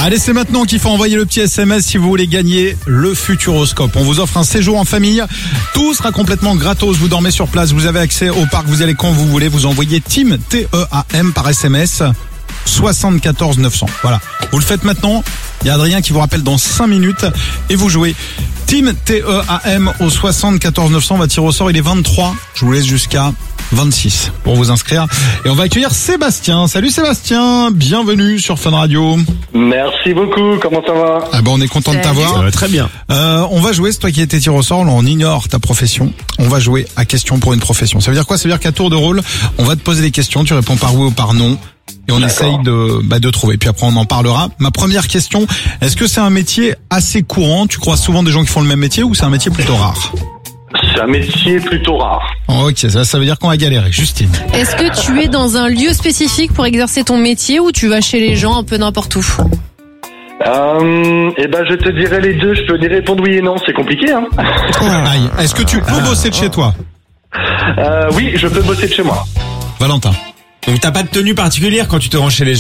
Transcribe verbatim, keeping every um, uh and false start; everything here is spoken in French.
Allez, c'est maintenant qu'il faut envoyer le petit S M S si vous voulez gagner le Futuroscope. On vous offre un séjour en famille. Tout sera complètement gratos. Vous dormez sur place. Vous avez accès au parc. Vous allez quand vous voulez. Vous envoyez Team T E A M par S M S soixante-quatorze neuf cents. Voilà. Vous le faites maintenant. Il y a Adrien qui vous rappelle dans cinq minutes et vous jouez Team T E A M au soixante-quatorze neuf cents. On va tirer au sort. Il est vingt-trois. Je vous laisse jusqu'à vingt-six pour vous inscrire. Et on va accueillir Sébastien. Salut Sébastien. Bienvenue sur Fun Radio. Merci beaucoup. Comment ça va? Ah ben on est content de t'avoir. Ça va très bien. Euh, on va jouer, c'est toi qui étais tiré au sort, on ignore ta profession. On va jouer à question pour une profession. Ça veut dire quoi? Ça veut dire qu'à tour de rôle, on va te poser des questions, tu réponds par oui ou par non. Et on D'accord. essaye de, bah, de trouver. Puis après, on en parlera. Ma première question, est-ce que c'est un métier assez courant? Tu croises souvent des gens qui font le même métier ou c'est un métier plutôt rare? C'est un métier plutôt rare. Ok, ça, ça veut dire qu'on va galérer. Justine. Est-ce que tu es dans un lieu spécifique pour exercer ton métier ou tu vas chez les gens un peu n'importe où? Euh, eh ben, je te dirais les deux. Je peux dire répondre oui et non. C'est compliqué, hein. Aïe. Est-ce que tu peux bosser de chez toi? Euh, oui, je peux bosser de chez moi. Valentin. Donc t'as pas de tenue particulière quand tu te rends chez les gens.